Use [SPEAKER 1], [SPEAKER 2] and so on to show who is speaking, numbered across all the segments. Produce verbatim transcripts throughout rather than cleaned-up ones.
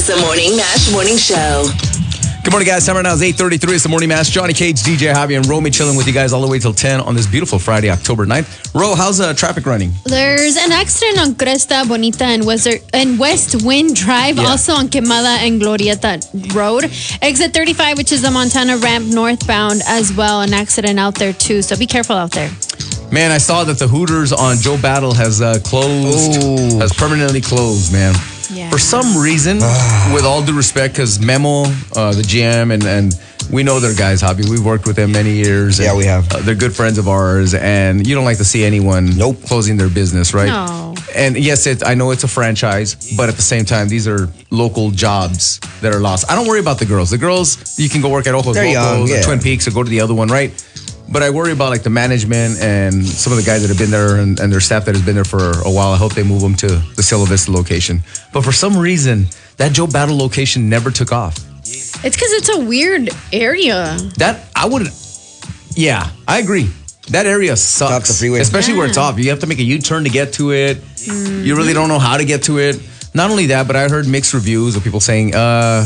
[SPEAKER 1] is the Morning Mash Morning Show.
[SPEAKER 2] Good morning, guys. Time right now is eight thirty-three. It's the Morning Mash. Johnny Cage, D J Javi, and Romy chilling with you guys all the way till ten on this beautiful Friday, October ninth. Ro, how's uh, traffic running?
[SPEAKER 3] There's an accident on Cresta Bonita and West, and West Wind Drive,
[SPEAKER 2] Yeah.
[SPEAKER 3] also on Quemada and Glorieta Road. Exit thirty-five, which is the Montana ramp northbound as well. An accident out there too, so be careful out there.
[SPEAKER 2] Man, I saw that the Hooters on Joe Battle has uh, closed,
[SPEAKER 4] Ooh.
[SPEAKER 2] has permanently closed, man.
[SPEAKER 3] Yeah.
[SPEAKER 2] For some reason, with all due respect, because Memo, uh, the G M, and, and we know their guys, Hobby. We've worked with them many years. And,
[SPEAKER 4] Yeah, we have.
[SPEAKER 2] Uh, they're good friends of ours, and you don't like to see anyone
[SPEAKER 4] Nope.
[SPEAKER 2] closing their business, right?
[SPEAKER 3] No.
[SPEAKER 2] And yes, it, I know it's a franchise, but at the same time, these are local jobs that are lost. I don't worry about the girls. The girls, you can go work at Ojos
[SPEAKER 4] They're young,
[SPEAKER 2] Locos or
[SPEAKER 4] yeah.
[SPEAKER 2] Twin Peaks or go to the other one, right? But I worry about like the management and some of the guys that have been there and, and their staff that has been there for a while. I hope they move them to the Cielo Vista location. But for some reason, that Joe Battle location never took off.
[SPEAKER 3] It's because it's a weird area.
[SPEAKER 2] That I would, yeah, I agree. That area sucks.
[SPEAKER 4] Off the freeway.
[SPEAKER 2] Especially where it's
[SPEAKER 3] Yeah.
[SPEAKER 2] off. You have to make a U-turn to get to it. You really don't know how to get to it. Not only that, but I heard mixed reviews of people saying, uh,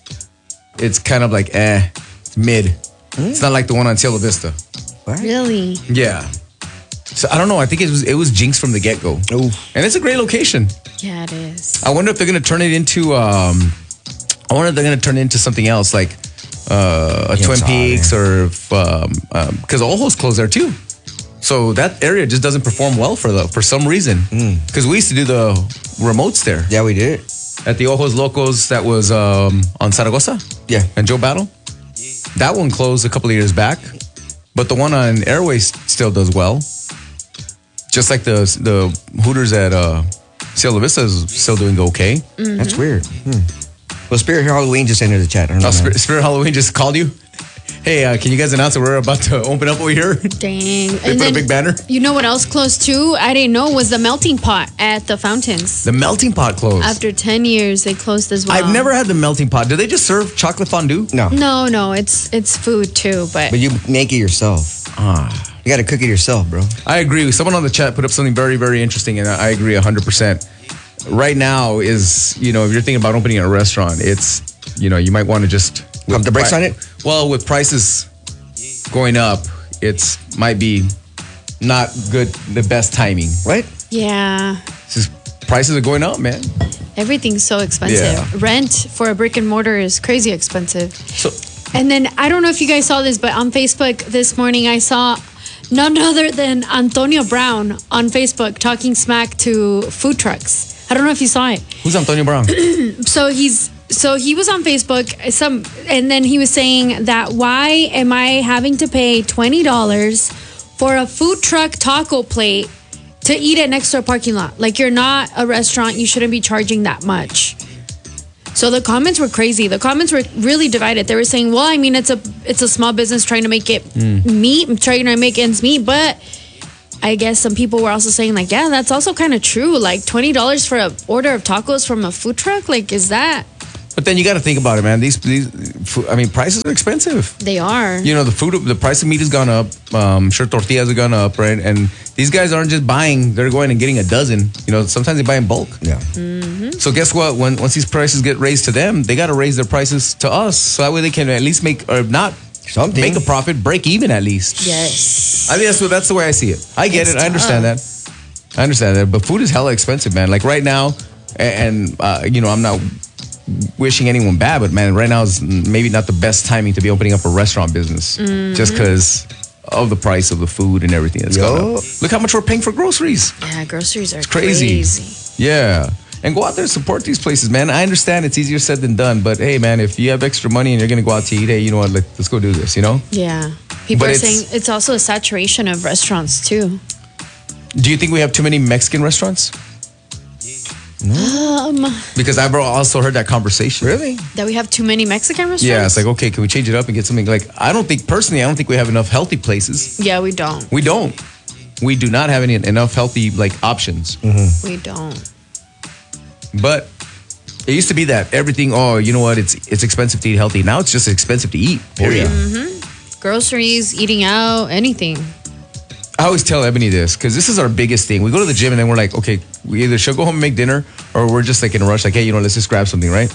[SPEAKER 2] it's kind of like, eh, it's mid. It's not like the one on Cielo Vista.
[SPEAKER 3] Really?
[SPEAKER 2] Yeah. So I don't know. I think it was it was jinxed from the get-go.
[SPEAKER 4] Oof.
[SPEAKER 2] And it's a great location.
[SPEAKER 3] Yeah, it is.
[SPEAKER 2] I wonder if they're going to turn it into, um, I wonder if they're going to turn it into something else like uh, a
[SPEAKER 4] Yeah,
[SPEAKER 2] Twin
[SPEAKER 4] it's odd,
[SPEAKER 2] Peaks or, if, um, because Ojos closed there too. So that area just doesn't perform well for the for some reason. Because we used to do the remotes there
[SPEAKER 4] Yeah, we did.
[SPEAKER 2] at the Ojos Locos that was um, on Zaragoza
[SPEAKER 4] Yeah.
[SPEAKER 2] and Joe Battle. That one closed a couple of years back, but the one on Airways still does well. Just like the the Hooters at uh, Cielo Vista is still doing okay.
[SPEAKER 4] That's weird. Hmm. Well, Spirit Halloween just entered the chat. I don't know,
[SPEAKER 2] Oh,
[SPEAKER 4] man.
[SPEAKER 2] Spirit, Spirit Halloween just called you. Hey, uh, can you guys announce that we're about to open up over here?
[SPEAKER 3] Dang.
[SPEAKER 2] They put a big banner.
[SPEAKER 3] You know what else closed too? I didn't know was the melting pot at the fountains.
[SPEAKER 2] The melting pot closed.
[SPEAKER 3] After ten years, they closed as well.
[SPEAKER 2] I've never had the melting pot. Do they just serve chocolate fondue?
[SPEAKER 4] No.
[SPEAKER 3] No, no, it's it's food too, but,
[SPEAKER 4] But you make it yourself.
[SPEAKER 2] Ah.
[SPEAKER 4] You got to cook it yourself, bro.
[SPEAKER 2] I agree. Someone on the chat put up something very, very interesting, and I agree one hundred percent. Right now is, you know, if you're thinking about opening a restaurant, it's, you know, you might want to just...
[SPEAKER 4] Pump the brakes on it?
[SPEAKER 2] Well, with prices going up, it's might be not good, the best timing.
[SPEAKER 4] Right?
[SPEAKER 3] yeah,
[SPEAKER 2] It's just, prices are going up, man.
[SPEAKER 3] everything's so expensive.
[SPEAKER 2] Yeah.
[SPEAKER 3] Rent for a brick and mortar is crazy expensive.
[SPEAKER 2] So,
[SPEAKER 3] And then I don't know if you guys saw this, but on Facebook this morning I saw none other than Antonio Brown on Facebook talking smack to food trucks. I don't know if you saw it.
[SPEAKER 2] who's Antonio Brown?
[SPEAKER 3] So he's so he was on Facebook some and then he was saying that why am I having to pay twenty dollars for a food truck taco plate to eat it next to a parking lot? Like, you're not a restaurant, you shouldn't be charging that much. So the comments were crazy. The comments were really divided. They were saying, well, I mean, it's a it's a small business trying to make it meet, trying to make ends meet, but I guess some people were also saying, like, yeah, that's also kind of true. Like, twenty dollars for an order of tacos from a food truck? Like, is that?
[SPEAKER 2] But then you got to think about it, man. These, these, fu- I mean, prices are expensive.
[SPEAKER 3] They are.
[SPEAKER 2] You know, the food, the price of meat has gone up. Um, sure, tortillas have gone up, right? And these guys aren't just buying; they're going and getting a dozen. You know, sometimes they buy in bulk.
[SPEAKER 4] Yeah.
[SPEAKER 2] So guess what? When once these prices get raised to them, they got to raise their prices to us, so that way they can at least make or not
[SPEAKER 4] Something.
[SPEAKER 2] make a profit, break even at least.
[SPEAKER 3] Yes.
[SPEAKER 2] I think that's what that's the way I see it. I get
[SPEAKER 3] It's
[SPEAKER 2] it. I understand that. I understand that. But food is hella expensive, man. Like right now, a- and uh, you know, I'm not wishing anyone bad, but man, right now is maybe not the best timing to be opening up a restaurant business, just because of the price of the food and everything that's gone
[SPEAKER 4] Yo.
[SPEAKER 2] up. Look how much we're paying for groceries.
[SPEAKER 3] Yeah, groceries are
[SPEAKER 2] crazy.
[SPEAKER 3] crazy.
[SPEAKER 2] Yeah. And go out there and support these places, man. I understand it's easier said than done, but hey, man, if you have extra money and you're going to go out to eat, hey, you know what? Let, let's go do this, you know?
[SPEAKER 3] Yeah. People
[SPEAKER 2] But
[SPEAKER 3] are
[SPEAKER 2] it's-
[SPEAKER 3] saying it's also a saturation of restaurants, too.
[SPEAKER 2] Do you think we have too many Mexican restaurants?
[SPEAKER 3] Um,
[SPEAKER 2] Because I've also heard that conversation.
[SPEAKER 4] Really?
[SPEAKER 3] that we have too many Mexican restaurants?
[SPEAKER 2] Yeah, it's like, okay, can we change it up and get something like, I don't think, personally, I don't think we have enough healthy places.
[SPEAKER 3] Yeah, we don't.
[SPEAKER 2] We don't. We do not have any enough healthy, like, options.
[SPEAKER 3] We don't.
[SPEAKER 2] But it used to be that everything, oh, you know what, it's it's expensive to eat healthy. Now it's just expensive to eat, period.
[SPEAKER 3] Groceries, eating out, anything.
[SPEAKER 2] I always tell Ebony this because this is our biggest thing. We go to the gym and then we're like, okay, we either should go home and make dinner or we're just like in a rush, like, hey, you know, let's just grab something, right?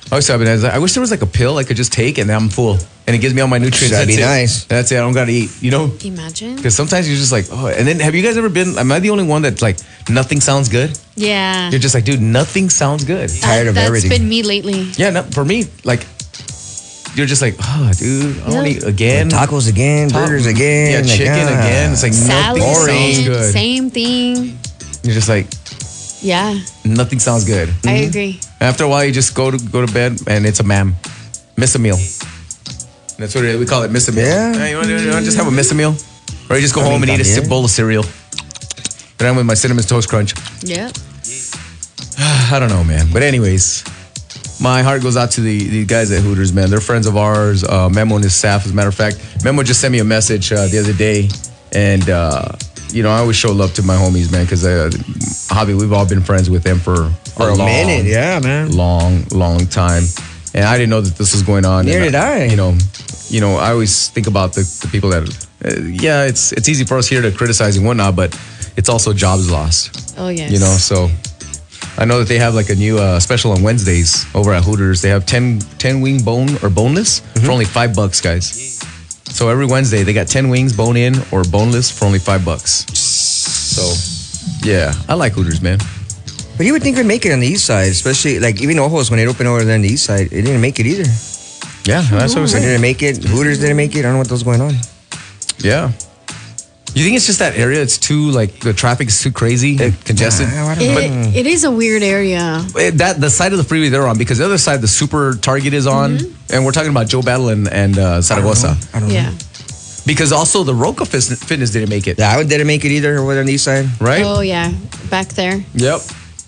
[SPEAKER 2] I always tell my I wish there was like a pill I could just take and then I'm full. And it gives me all my nutrients.
[SPEAKER 4] That'd be
[SPEAKER 2] That's it.
[SPEAKER 4] nice.
[SPEAKER 2] That's it. I don't got to eat, you know?
[SPEAKER 3] Imagine.
[SPEAKER 2] Because sometimes you're just like, oh. And then have you guys ever been, am I the only one that like, nothing sounds good?
[SPEAKER 3] Yeah.
[SPEAKER 2] You're just like, dude, nothing sounds good.
[SPEAKER 4] Tired of
[SPEAKER 3] That's
[SPEAKER 4] everything.
[SPEAKER 3] been me lately.
[SPEAKER 2] Yeah, no, for me, like, you're just like, oh, dude, I don't
[SPEAKER 3] Yeah.
[SPEAKER 2] eat again.
[SPEAKER 4] Tacos again,
[SPEAKER 2] Ta-
[SPEAKER 4] burgers again.
[SPEAKER 2] Yeah,
[SPEAKER 4] like,
[SPEAKER 2] chicken
[SPEAKER 4] ah.
[SPEAKER 2] again. It's like
[SPEAKER 3] Salad,
[SPEAKER 2] nothing sounds
[SPEAKER 3] same,
[SPEAKER 2] good.
[SPEAKER 3] same thing.
[SPEAKER 2] You're just like,
[SPEAKER 3] Yeah,
[SPEAKER 2] nothing sounds good.
[SPEAKER 3] I agree.
[SPEAKER 2] After a while, you just go to go to bed and it's a ma'am. Miss a meal. That's what it is. We call it miss a meal.
[SPEAKER 4] Yeah.
[SPEAKER 2] Hey, you want to just have a miss a meal? Or you just go
[SPEAKER 4] I
[SPEAKER 2] home
[SPEAKER 4] mean,
[SPEAKER 2] and eat a
[SPEAKER 4] también.
[SPEAKER 2] sip bowl of cereal. Then I'm with my Cinnamon Toast Crunch.
[SPEAKER 3] Yep.
[SPEAKER 2] I don't know, man. But anyways, my heart goes out to the, the guys at Hooters, man. They're friends of ours. Uh, Memo and his staff, as a matter of fact. Memo just sent me a message uh, the other day. And, uh, you know, I always show love to my homies, man, because, uh, Javi, we've all been friends with them for,
[SPEAKER 4] For a
[SPEAKER 2] long,
[SPEAKER 4] minute, yeah, man.
[SPEAKER 2] long, long time. And I didn't know that this was going on.
[SPEAKER 4] Neither
[SPEAKER 2] And
[SPEAKER 4] did I.
[SPEAKER 2] You know, you know, I always think about the, the people that, uh, yeah, it's it's easy for us here to criticize and whatnot, but it's also jobs lost.
[SPEAKER 3] Oh yes.
[SPEAKER 2] You know, so I know that they have like a new uh, special on Wednesdays over at Hooters. They have ten, ten wing bone or boneless
[SPEAKER 4] Mm-hmm.
[SPEAKER 2] for only five bucks, guys. So every Wednesday they got ten wings bone in or boneless for only five bucks. So yeah, I like Hooters, man.
[SPEAKER 4] But you would think it'd make it on the east side, especially like even Ojos when it opened over there on the east side, it didn't make it either.
[SPEAKER 2] Yeah, that's what I'm
[SPEAKER 4] It
[SPEAKER 2] saying.
[SPEAKER 4] didn't make it. Hooters didn't make it. I don't know what was going on.
[SPEAKER 2] Yeah. You think it's just that area? It's too like the traffic is too crazy, and congested.
[SPEAKER 4] I don't know.
[SPEAKER 3] It, it is a weird area.
[SPEAKER 2] It- that the side of the freeway they're on, because the other side the Super Target is on, and we're talking about Joe Battle and, and uh, Zaragoza.
[SPEAKER 4] I don't know.
[SPEAKER 3] Yeah.
[SPEAKER 2] Because also the Roca Fitness Fitness didn't make it,
[SPEAKER 4] That one didn't make it either over there on the east side.
[SPEAKER 2] right?
[SPEAKER 3] Oh yeah, back there.
[SPEAKER 2] Yep.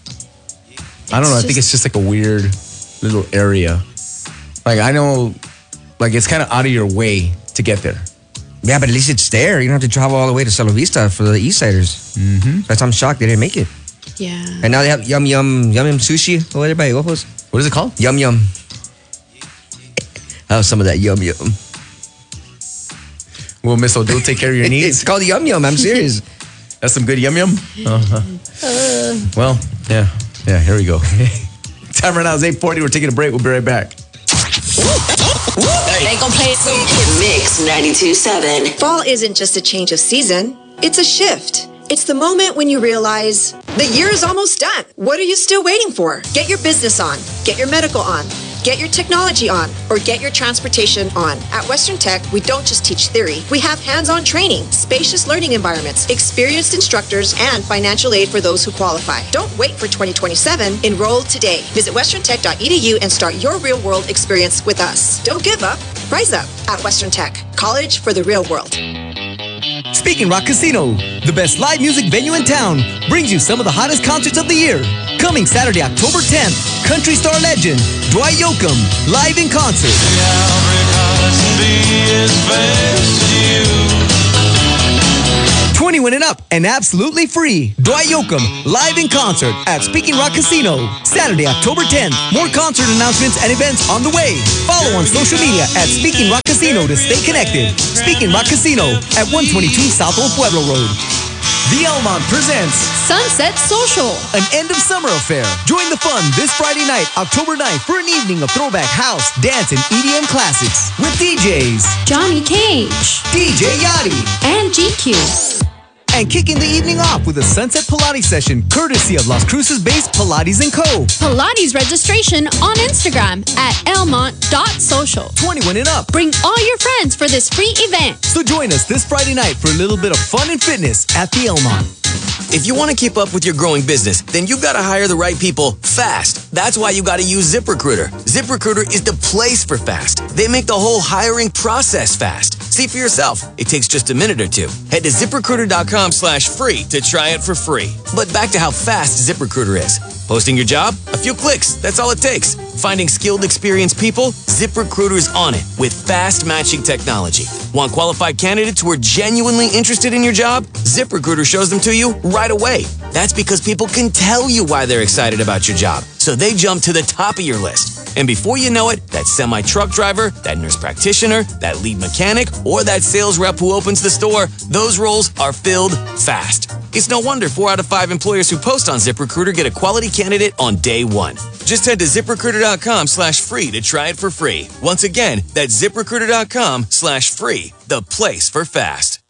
[SPEAKER 2] I don't know. I think
[SPEAKER 3] just-
[SPEAKER 2] it's just like a weird little area. Like I know, like it's kind of out of your way to get there.
[SPEAKER 4] Yeah, but at least it's there. You don't have to travel all the way to Cielo Vista for the east siders. Mm-hmm. That's I'm shocked they didn't make it.
[SPEAKER 3] Yeah.
[SPEAKER 4] And now they have yum yum yum yum sushi over there by Ojos.
[SPEAKER 2] What is it called?
[SPEAKER 4] Yum yum. I have some of that yum yum.
[SPEAKER 2] Will Miss Odile take care of your
[SPEAKER 4] It's
[SPEAKER 2] needs?
[SPEAKER 4] called yum yum. I'm serious.
[SPEAKER 2] That's some good yum yum. Uh-huh. Well, yeah, yeah. Here we go. Time right now is eight forty. We're taking a break. We'll be right back.
[SPEAKER 1] They gon' play some Mix ninety-two point seven.
[SPEAKER 5] Fall isn't just a change of season, it's a shift. It's the moment when you realize the year is almost done. What are you still waiting for? Get your business on, get your medical on, get your technology on, or get your transportation on. At Western Tech, we don't just teach theory. We have hands-on training, spacious learning environments, experienced instructors, and financial aid for those who qualify. Don't wait for twenty twenty-seven. Enroll today. Visit western tech dot e d u and start your real-world experience with us. Don't give up. Rise up at Western Tech. College for the real world.
[SPEAKER 6] Speaking Rock Casino, the best live music venue in town, brings you some of the hottest concerts of the year. Coming Saturday, October tenth, country star legend Dwight Yoakam, live in concert. twenty-one and up and absolutely free. Dwight Yoakam, live in concert at Speaking Rock Casino. Saturday, October tenth. More concert announcements and events on the way. Follow on social media at Speaking Rock Casino to stay connected. Speaking Rock Casino at one twenty-two South Old Pueblo Road. The Elmont presents
[SPEAKER 3] Sunset Social.
[SPEAKER 6] an end of summer affair. Join the fun this Friday night, October ninth, for an evening of throwback house, dance, and E D M classics with D Js
[SPEAKER 3] Johnny Cage
[SPEAKER 6] D J Yachty.
[SPEAKER 3] and G Q.
[SPEAKER 6] And kicking the evening off with a Sunset Pilates session courtesy of Las Cruces-based Pilates and Co.
[SPEAKER 3] Pilates registration on Instagram at elmont dot social.
[SPEAKER 6] twenty-one and up.
[SPEAKER 3] Bring all your friends for this free event.
[SPEAKER 6] So join us this Friday night for a little bit of fun and fitness at the Elmont.
[SPEAKER 7] If you want to keep up with your growing business, then you've got to hire the right people fast. That's why you got to use ZipRecruiter. ZipRecruiter is the place for fast. They make the whole hiring process fast. See for yourself. It takes just a minute or two. Head to ZipRecruiter.com slash free to try it for free. But back to how fast ZipRecruiter is. Posting your job? A few clicks. That's all it takes. Finding skilled, experienced people? ZipRecruiter's on it with fast matching technology. Want qualified candidates who are genuinely interested in your job? ZipRecruiter shows them to you right away. That's because people can tell you why they're excited about your job, so they jump to the top of your list. And before you know it, that semi-truck driver, that nurse practitioner, that lead mechanic, or that sales rep who opens the store, those roles are filled fast. It's no wonder four out of five employers who post on ZipRecruiter get a quality candidate on day one. Just head to ZipRecruiter.com slash free to try it for free. Once again, that's ZipRecruiter.com slash free, the place for fast.